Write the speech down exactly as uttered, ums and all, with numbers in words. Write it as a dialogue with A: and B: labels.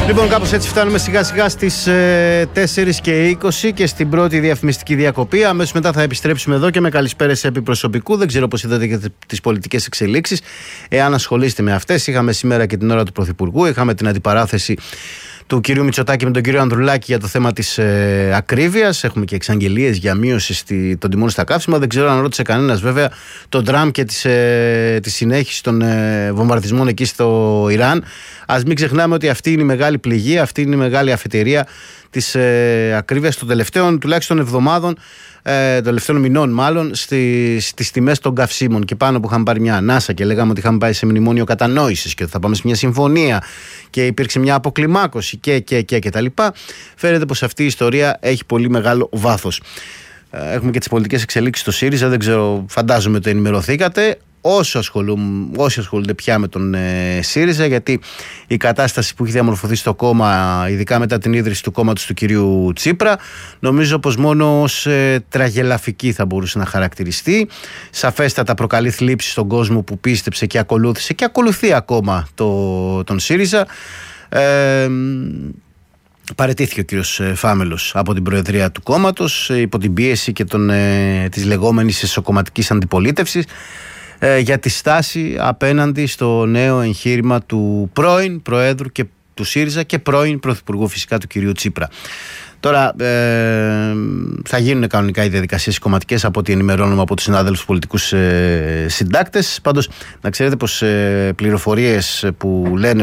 A: Λοιπόν, κάπως έτσι φτάνουμε σιγά σιγά στις ε, τέσσερις και είκοσι και στην πρώτη διαφημιστική διακοπή. Αμέσως μετά θα επιστρέψουμε εδώ και με καλησπέρες επί προσωπικού. Δεν ξέρω πώς είδατε και τις πολιτικές εξελίξεις. Εάν ασχολείστε με αυτές, είχαμε σήμερα και την ώρα του Πρωθυπουργού, είχαμε την αντιπαράθεση του κυρίου Μητσοτάκη με τον κύριο Ανδρουλάκη για το θέμα της ε, ακρίβειας. Έχουμε και εξαγγελίες για μείωση στη, των τιμών στα καύσιμα. Δεν ξέρω αν ρώτησε κανένας βέβαια τον Τραμπ και τις, ε, τη συνέχιση των ε, βομβαρδισμών εκεί στο Ιράν. Ας μην ξεχνάμε ότι αυτή είναι η μεγάλη πληγή, αυτή είναι η μεγάλη αφετηρία της ε, ακρίβειας των τελευταίων τουλάχιστον εβδομάδων, ε, των τελευταίων μηνών μάλλον, στις, στις τιμές των καυσίμων. Και πάνω που είχαμε πάρει μια ανάσα και λέγαμε ότι είχαμε πάει σε μνημόνιο κατανόησης και ότι θα πάμε σε μια συμφωνία και υπήρξε μια αποκλιμάκωση και, και, και, και τα λοιπά, φαίνεται πως αυτή η ιστορία έχει πολύ μεγάλο βάθος. Ε, έχουμε και τις πολιτικές εξελίξεις στο ΣΥΡΙΖΑ, δεν ξέρω, φαντάζομαι το ενημερωθήκατε. Όσοι ασχολούνται πια με τον ε, ΣΥΡΙΖΑ, γιατί η κατάσταση που έχει διαμορφωθεί στο κόμμα, ειδικά μετά την ίδρυση του κόμματος του κυρίου Τσίπρα, νομίζω πως μόνο ως ε, τραγελαφική θα μπορούσε να χαρακτηριστεί. Σαφέστατα προκαλεί θλίψη στον κόσμο που πίστεψε και ακολούθησε και ακολουθεί ακόμα το, τον ΣΥΡΙΖΑ. Ε, Παραιτήθηκε ο κύριος Φάμελος από την προεδρία του κόμματος υπό την πίεση και των, ε, της λεγόμενης εσωκομματικής αντιπολίτευσης για τη στάση απέναντι στο νέο εγχείρημα του πρώην Προέδρου και του ΣΥΡΙΖΑ και πρώην Πρωθυπουργού φυσικά του κυρίου Τσίπρα. Τώρα ε, θα γίνουν κανονικά οι διαδικασίες κομματικές από ό,τι ενημερώνουμε από τους συνάδελφους πολιτικούς ε, συντάκτες. Πάντως να ξέρετε πως ε, πληροφορίες που λένε